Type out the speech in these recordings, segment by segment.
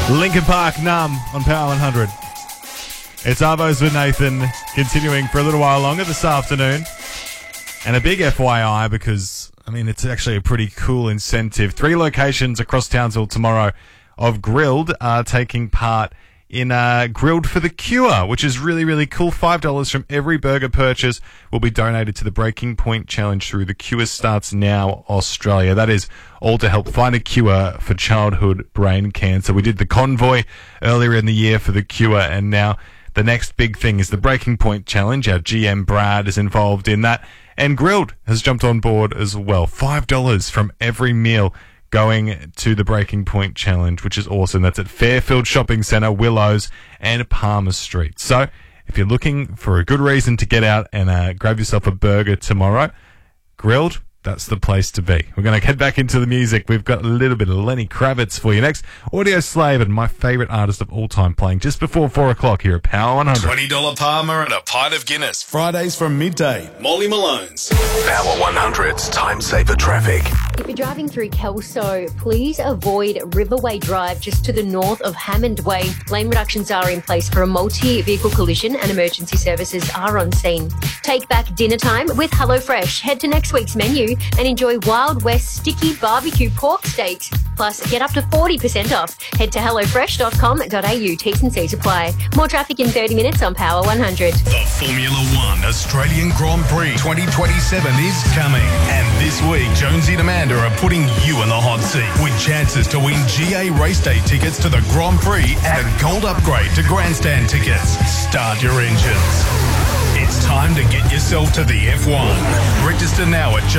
Linkin Park, Numb on Power 100. It's Arvos with Nathan, continuing for a little while longer this afternoon. And a big FYI because, it's actually a pretty cool incentive. 3 locations across Townsville tomorrow of Grilled are taking part in Grilled for the Cure, which is really, really cool. $5 from every burger purchase will be donated to the Breaking Point Challenge through the Cure Starts Now Australia. That is all to help find a cure for childhood brain cancer. We did the convoy earlier in the year for the cure, and now the next big thing is the Breaking Point Challenge. Our GM Brad is involved in that, and Grilled has jumped on board as well. $5 from every meal going to the Breaking Point Challenge, which is awesome. That's at Fairfield Shopping Centre, Willows, and Palmer Street. So if you're looking for a good reason to get out and grab yourself a burger tomorrow, Grilled, that's the place to be. We're going to head back into the music. We've got a little bit of Lenny Kravitz for you next. Audio Slave and my favourite artist of all time playing just before 4 o'clock here at Power 100. $20 Palmer and a pint of Guinness. Fridays from midday. Molly Malone's. Power 100's Time Saver Traffic. If you're driving through Kelso, please avoid Riverway Drive just to the north of Hammond Way. Lane reductions are in place for a multi-vehicle collision and emergency services are on scene. Take back dinner time with HelloFresh. Head to next week's menu and enjoy Wild West sticky barbecue pork steaks. Plus, get up to 40% off. Head to hellofresh.com.au. T's and C's apply. More traffic in 30 minutes on Power 100. The Formula One Australian Grand Prix 2027 is coming. And this week, Jonesy and Amanda are putting you in the hot seat with chances to win GA race day tickets to the Grand Prix and a gold upgrade to grandstand tickets. Start your engines. It's time to get yourself to the F1. Register now at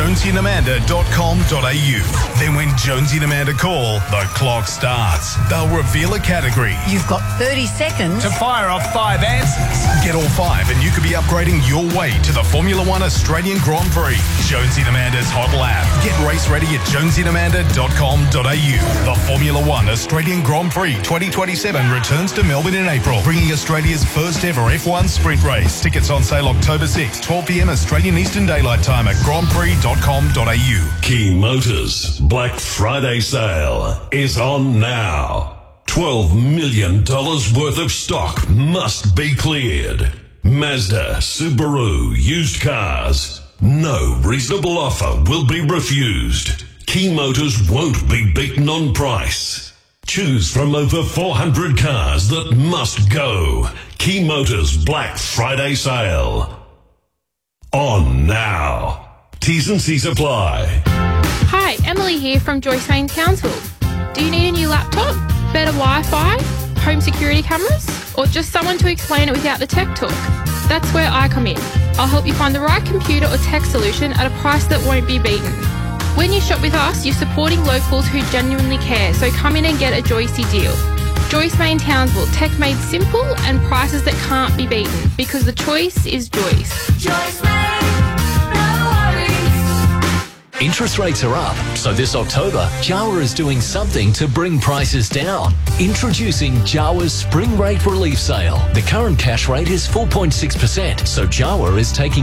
jonesyandamanda.com.au. Then when Jonesy and Amanda call, the clock starts. They'll reveal a category. You've got 30 seconds to fire off 5 answers. Get all 5 and you could be upgrading your way to the Formula One Australian Grand Prix. Jonesy and Amanda's hot lap. Get race ready at jonesyandamanda.com.au. The Formula One Australian Grand Prix 2027 returns to Melbourne in April, bringing Australia's first ever F1 sprint race. Tickets on sale October 6, 12 p.m. Australian Eastern Daylight Time at grandprix.com.au. Key Motors Black Friday sale is on now. $12 million worth of stock must be cleared. Mazda, Subaru, used cars. No reasonable offer will be refused. Key Motors won't be beaten on price. Choose from over 400 cars that must go. Key Motors Black Friday sale. On now. T's and C's apply. Hi, Emily here from Joyce Main Townsville. Do you need a new laptop, better Wi-Fi, home security cameras, or just someone to explain it without the tech talk? That's where I come in. I'll help you find the right computer or tech solution at a price that won't be beaten. When you shop with us, you're supporting locals who genuinely care, so come in and get a Joycey deal. Joyce Main Townsville, tech made simple and prices that can't be beaten, because the choice is Joyce. Joyce Main, no worries. Interest rates are up, so this October, Jawa is doing something to bring prices down. Introducing Jawa's Spring Rate Relief Sale. The current cash rate is 4.6%, so Jawa is taking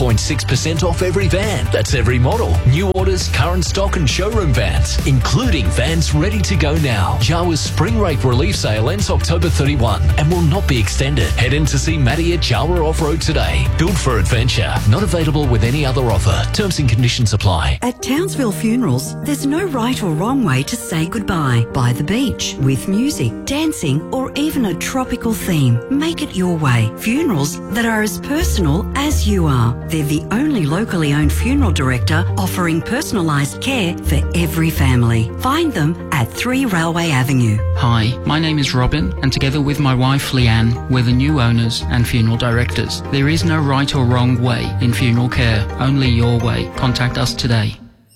4.6% off every van. That's every model, new orders, current stock and showroom vans, including vans ready to go now. Jawa's Spring Rate Relief Sale ends October 31 and will not be extended. Head in to see Maddie at Jawa Off-Road today. Built for adventure. Not available with any other offer. Terms and conditions apply. At Townsville Funerals, there's no right or wrong way to say goodbye. By the beach, with music, dancing, or even a tropical theme. Make it your way. Funerals that are as personal as you are. They're the only locally owned funeral director offering personalised care for every family. Find them at 3 Railway Avenue. Hi, my name is Robin, and together with my wife Leanne, we're the new owners and funeral directors. There is no right or wrong way in funeral care, only your way. Contact us today.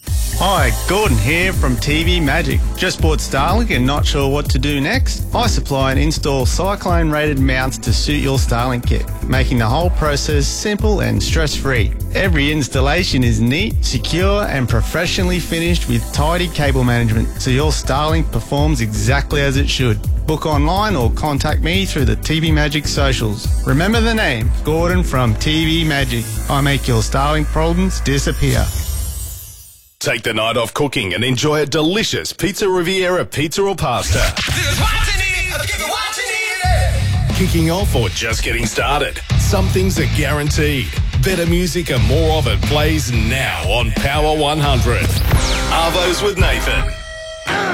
Hi, Gordon here from TV Magic. Just bought Starlink and not sure what to do next? I supply and install cyclone-rated mounts to suit your Starlink kit, making the whole process simple and stress-free. Every installation is neat, secure and professionally finished with tidy cable management, so your Starlink performs exactly as it should. Book online or contact me through the TV Magic socials. Remember the name, Gordon from TV Magic. I make your Starlink problems disappear. Take the night off cooking and enjoy a delicious Pizza Riviera pizza or pasta. There's what you need. Kicking off or just getting started? Some things are guaranteed. Better music and more of it plays now on Power 100. Arvos with Nathan.